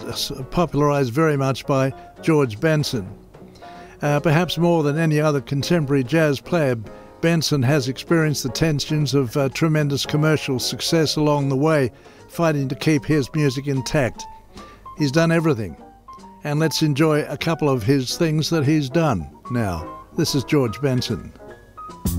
popularised very much by George Benson. Perhaps more than any other contemporary jazz player, Benson has experienced the tensions of tremendous commercial success along the way, fighting to keep his music intact. He's done everything. And let's enjoy a couple of his things that he's done now. This is George Benson.